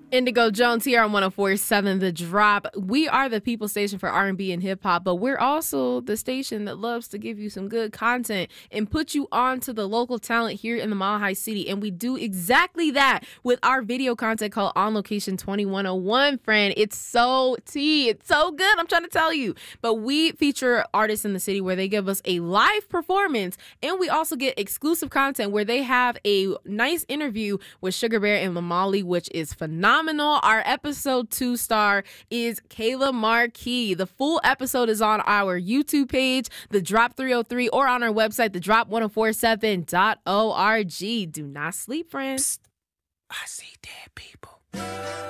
Indigo Jones here on 104.7 The Drop. We are the people station for R&B and hip hop, but we're also the station that loves to give you some good content and put you on to the local talent here in the Mile High City. And we do exactly that with our video content called On Location 2101, friend. It's so tea. It's so good. I'm trying to tell you. But we feature artists in the city where they give us a live performance, and we also get exclusive content where they have a nice interview with Sugar Bear and Lamali, which is phenomenal. Our episode 2 star is Kayla Marquis. The full episode is on our YouTube page, The Drop 303, or on our website, thedrop1047.org. Do not sleep, friends. Psst. I see dead people.